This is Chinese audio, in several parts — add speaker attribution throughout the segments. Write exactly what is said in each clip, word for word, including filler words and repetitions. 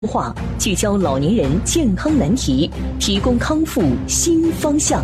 Speaker 1: 话聚焦老年人健康难题，提供康复新方向。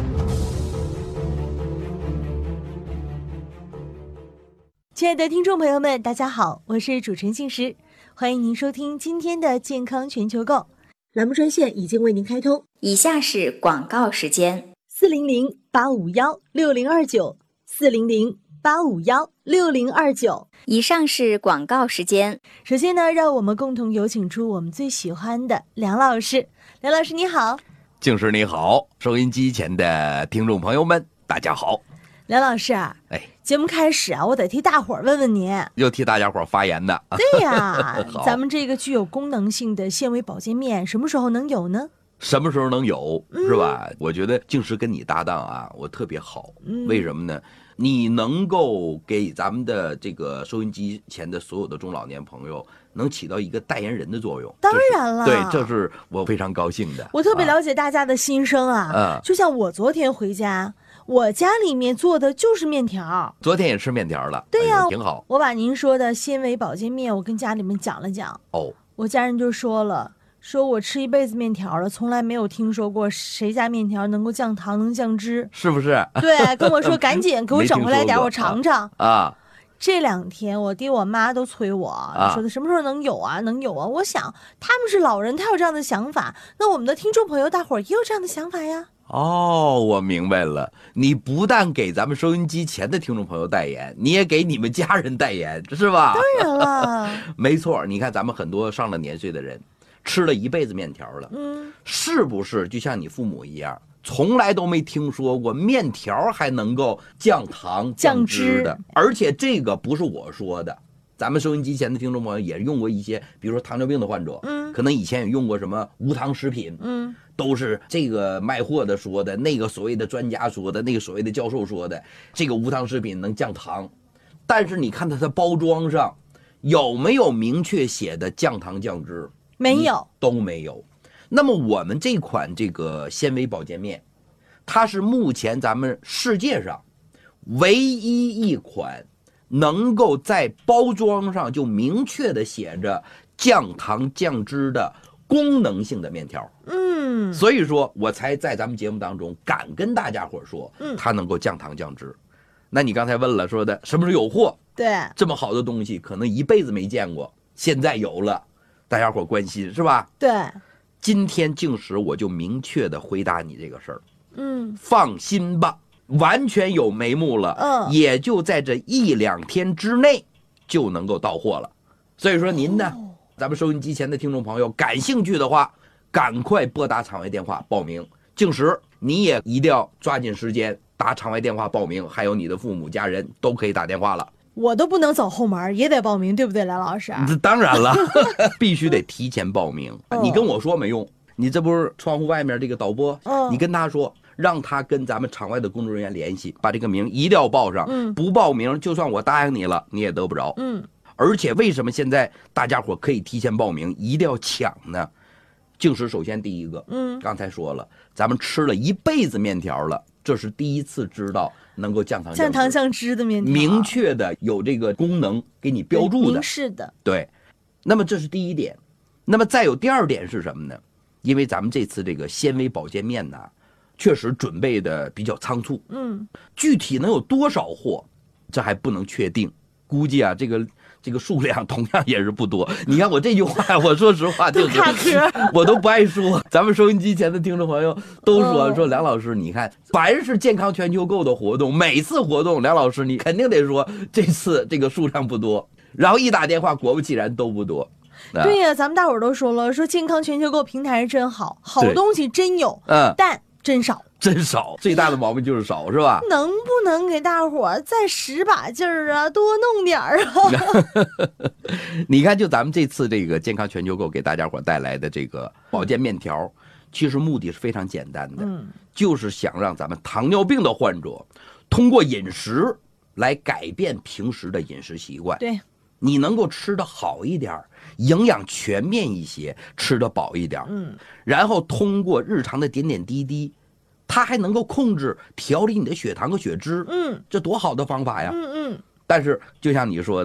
Speaker 2: 亲爱的听众朋友们，大家好，我是主持人静时，欢迎您收听今天的健康全球购栏目，专线已经为您开通。
Speaker 3: 以下是广告时间：
Speaker 2: 四零零八五幺六零二九，四零零八五幺六零二九。
Speaker 3: 以上是广告时间。
Speaker 2: 首先呢，让我们共同有请出我们最喜欢的梁老师。梁老师你好。
Speaker 4: 静时你好，收音机前的听众朋友们大家好。
Speaker 2: 梁老师啊，
Speaker 4: 哎，
Speaker 2: 节目开始啊，我得替大伙儿问问您，
Speaker 4: 又替大家伙儿发言的。
Speaker 2: 对呀咱们这个具有功能性的纤维保健面什么时候能有呢？
Speaker 4: 什么时候能有、
Speaker 2: 嗯、
Speaker 4: 是吧？我觉得静时跟你搭档啊，我特别好、
Speaker 2: 嗯、
Speaker 4: 为什么呢？你能够给咱们的这个收音机前的所有的中老年朋友能起到一个代言人的作用，
Speaker 2: 当然了，
Speaker 4: 对，这是我非常高兴的。
Speaker 2: 我特别了解大家的心声啊，
Speaker 4: 啊
Speaker 2: 就像我昨天回家，我家里面做的就是面条，
Speaker 4: 昨天也吃面条了，
Speaker 2: 对呀、
Speaker 4: 哎、挺好。
Speaker 2: 我把您说的纤维保健面我跟家里面讲了讲，
Speaker 4: 哦，
Speaker 2: 我家人就说了，说我吃一辈子面条了，从来没有听说过谁家面条能够降糖能降脂，
Speaker 4: 是不是？
Speaker 2: 对，跟我说赶紧给我整回来点我尝尝
Speaker 4: 啊。
Speaker 2: 这两天我爹我妈都催我、啊、说的什么时候能有啊能有啊。我想他们是老人，他有这样的想法，那我们的听众朋友大伙儿也有这样的想法呀。
Speaker 4: 哦，我明白了，你不但给咱们收音机前的听众朋友代言，你也给你们家人代言，是吧？
Speaker 2: 当然了
Speaker 4: 没错，你看咱们很多上了年岁的人吃了一辈子面条了，
Speaker 2: 嗯，
Speaker 4: 是不是就像你父母一样，从来都没听说过面条还能够降糖降脂的？而且这个不是我说的，咱们收音机前的听众朋友也用过一些，比如说糖尿病的患者，
Speaker 2: 嗯，
Speaker 4: 可能以前也用过什么无糖食品，
Speaker 2: 嗯，
Speaker 4: 都是这个卖货的说的，那个所谓的专家说的，那个所谓的教授说的，这个无糖食品能降糖，但是你看它的包装上有没有明确写的降糖降脂？
Speaker 2: 没有，
Speaker 4: 都没有。那么我们这款这个纤维保健面，它是目前咱们世界上唯一一款能够在包装上就明确的写着降糖降脂的功能性的面条。
Speaker 2: 嗯，
Speaker 4: 所以说我才在咱们节目当中敢跟大家伙说，
Speaker 2: 嗯，
Speaker 4: 它能够降糖降脂。那你刚才问了，说的什么时候有货？
Speaker 2: 对，
Speaker 4: 这么好的东西可能一辈子没见过，现在有了，大家伙关心是吧？
Speaker 2: 对，
Speaker 4: 今天静时我就明确的回答你这个事儿，
Speaker 2: 嗯，
Speaker 4: 放心吧，完全有眉目了，
Speaker 2: 嗯，
Speaker 4: 也就在这一两天之内就能够到货了。所以说您呢，哦、咱们收音机前的听众朋友感兴趣的话，赶快拨打场外电话报名。静时你也一定要抓紧时间打场外电话报名，还有你的父母家人都可以打电话了。
Speaker 2: 我都不能走后门，也得报名，对不对，梁老师？
Speaker 4: 当然了，必须得提前报名。哦、你跟我说没用，你这不是窗户外面这个导播，
Speaker 2: 哦、
Speaker 4: 你跟他说，让他跟咱们场外的工作人员联系，把这个名一定要报上。
Speaker 2: 嗯，
Speaker 4: 不报名，就算我答应你了，你也得不着。
Speaker 2: 嗯，
Speaker 4: 而且为什么现在大家伙可以提前报名，一定要抢呢？静时首先第一个，
Speaker 2: 嗯，
Speaker 4: 刚才说了，咱们吃了一辈子面条了，这是第一次知道能够降糖
Speaker 2: 降糖降脂的面条，
Speaker 4: 明确的有这个功能给你标注的，
Speaker 2: 明示的。
Speaker 4: 对，那么这是第一点。那么再有第二点是什么呢？因为咱们这次这个纤维保健面呢，确实准备的比较仓促，
Speaker 2: 嗯，
Speaker 4: 具体能有多少货，这还不能确定。估计啊，这个这个数量同样也是不多。你看我这句话，我说实话就是我都不爱说。咱们收音机前的听众朋友都说、哦、说梁老师，你看凡是健康全球购的活动，每次活动梁老师你肯定得说这次这个数量不多。然后一打电话，果不其然都不多。
Speaker 2: 对呀、啊，咱们大伙儿都说了，说健康全球购平台是真好，好东西真有，
Speaker 4: 嗯，
Speaker 2: 但真少。
Speaker 4: 真少，最大的毛病就是少，是吧？
Speaker 2: 能不能给大伙儿再使把劲儿啊，多弄点儿啊？
Speaker 4: 你看，就咱们这次这个健康全球购给大家伙带来的这个保健面条，其实目的是非常简单的，
Speaker 2: 嗯，
Speaker 4: 就是想让咱们糖尿病的患者通过饮食来改变平时的饮食习惯。
Speaker 2: 对，
Speaker 4: 你能够吃得好一点，营养全面一些，吃得饱一点，
Speaker 2: 嗯，
Speaker 4: 然后通过日常的点点滴滴。它还能够控制调理你的血糖和血脂，
Speaker 2: 嗯，
Speaker 4: 这多好的方法呀！
Speaker 2: 嗯嗯。
Speaker 4: 但是就像你说的，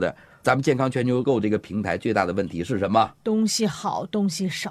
Speaker 4: 咱们健康全球购这个平台最大的问题是什么？
Speaker 2: 东西好，东西少。